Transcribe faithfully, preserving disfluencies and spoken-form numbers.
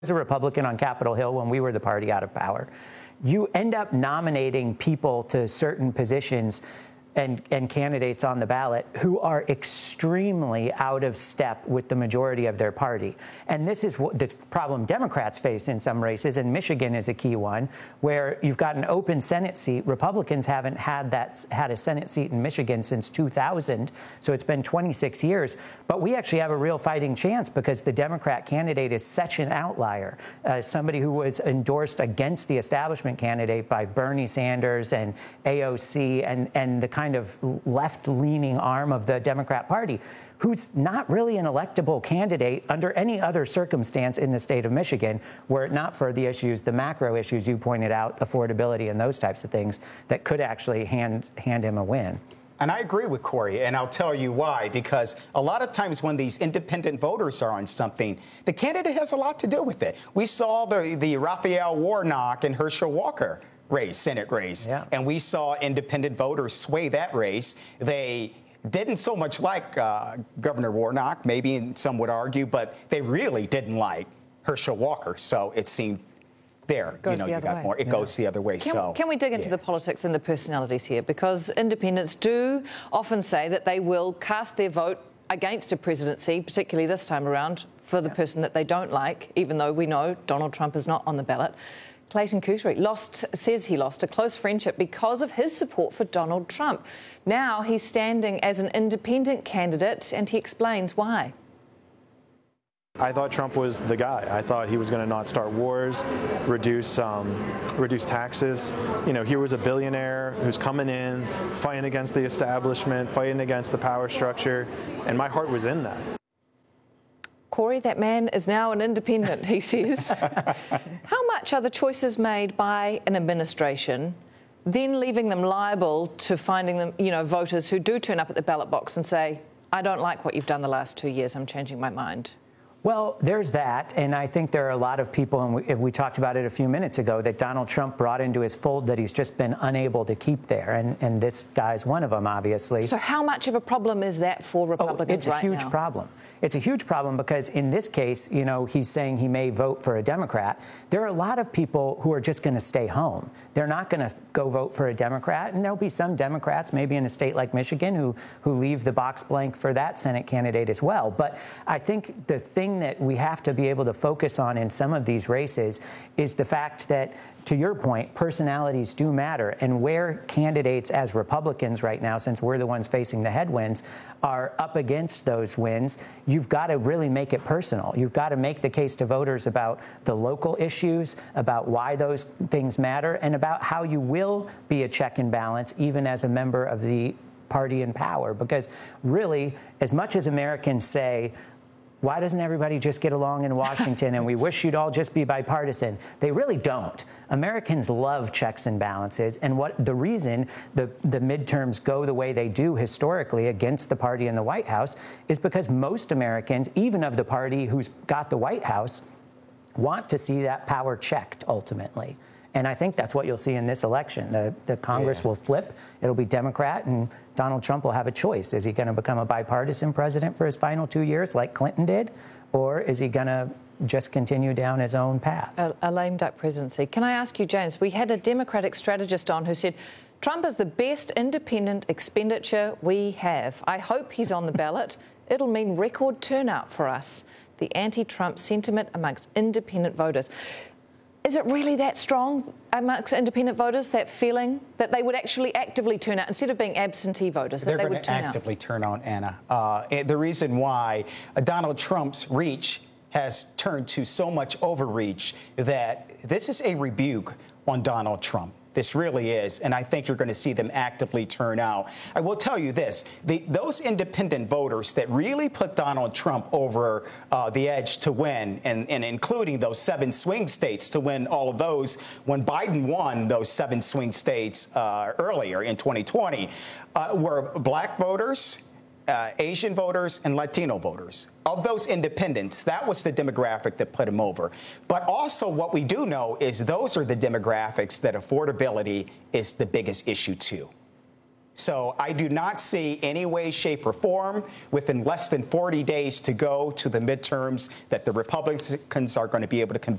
As a Republican on Capitol Hill when we were the party out of power, you end up nominating people to certain positions and, and candidates on the ballot who are extremely out of step with the majority of their party. And this is what the problem Democrats face in some races, and Michigan is a key one, where you've got an open Senate seat. Republicans haven't had that had a Senate seat in Michigan since two thousand, so it's been twenty-six years. But we actually have a real fighting chance because the Democrat candidate is such an outlier, uh, somebody who was endorsed against the establishment candidate by Bernie Sanders and A O C and, and the kind of left-leaning arm of the Democrat Party, who's not really an electable candidate under any other circumstance in the state of Michigan, were it not for the issues, the macro issues you pointed out, affordability and those types of things that could actually hand, hand him a win. And I agree with Corey, and I'll tell you why, because a lot of times when these independent voters are on something, the candidate has a lot to do with it. We saw the, the Raphael Warnock and Herschel Walker race, Senate race, yeah. and we saw independent voters sway that race. They didn't so much like uh, Governor Warnock, maybe some would argue, but they really didn't like Herschel Walker, so it seemed there, you know, you got way. more. It yeah. goes the other way. Can, so can we dig into yeah. the politics and the personalities here? Because independents do often say that they will cast their vote against a presidency, particularly this time around, for the yeah. person that they don't like, even though we know Donald Trump is not on the ballot. Clayton Couture lost, says he lost a close friendship because of his support for Donald Trump. Now he's standing as an independent candidate, and he explains why. I thought Trump was the guy. I thought he was going to not start wars, reduce um, reduce taxes. You know, here was a billionaire who's coming in, fighting against the establishment, fighting against the power structure, and my heart was in that. Corey, that man is now an independent, he says. How much are the choices made by an administration, then leaving them liable to finding them, you know, voters who do turn up at the ballot box and say, I don't like what you've done the last two years, I'm changing my mind? Well, there's that, and I think there are a lot of people, and we, we talked about it a few minutes ago, that Donald Trump brought into his fold that he's just been unable to keep there, and, and this guy's one of them, obviously. So how much of a problem is that for Republicans right now? Oh, it's a huge problem. It's a huge problem because in this case, you know, he's saying he may vote for a Democrat. There are a lot of people who are just going to stay home. They're not going to go vote for a Democrat, and there'll be some Democrats, maybe in a state like Michigan, who, who leave the box blank for that Senate candidate as well. But I think the thing that we have to be able to focus on in some of these races is the fact that, to your point, personalities do matter. And where candidates as Republicans right now, since we're the ones facing the headwinds, are up against those wins, you've got to really make it personal. You've got to make the case to voters about the local issues, about why those things matter, and about how you will be a check and balance even as a member of the party in power. Because really, as much as Americans say, why doesn't everybody just get along in Washington and we wish you'd all just be bipartisan? They really don't. Americans love checks and balances, and what the reason the, the midterms go the way they do historically against the party in the White House is because most Americans, even of the party who's got the White House, want to see that power checked ultimately. And I think that's what you'll see in this election. The, the Congress yeah. will flip. It'll be Democrat, and Donald Trump will have a choice. Is he going to become a bipartisan president for his final two years like Clinton did? Or is he going to just continue down his own path? A, a lame duck presidency. Can I ask you, James, we had a Democratic strategist on who said, Trump is the best independent expenditure we have. I hope he's on the ballot. It'll mean record turnout for us. The anti-Trump sentiment amongst independent voters. Is it really that strong amongst independent voters, that feeling that they would actually actively turn out instead of being absentee voters? They're that they going would to turn actively out? turn out, Anna. Uh, the reason why uh, Donald Trump's reach has turned to so much overreach that this is a rebuke on Donald Trump. This really is, and I think you're going to see them actively turn out. I will tell you this, the, those independent voters that really put Donald Trump over uh, the edge to win, and, and including those seven swing states to win all of those, when Biden won those seven swing states uh, earlier in twenty twenty, uh, were black voters, Uh, Asian voters and Latino voters. Of those independents, that was the demographic that put him over. But also what we do know is those are the demographics that affordability is the biggest issue too. So I do not see any way, shape, or form within less than forty days to go to the midterms that the Republicans are going to be able to convince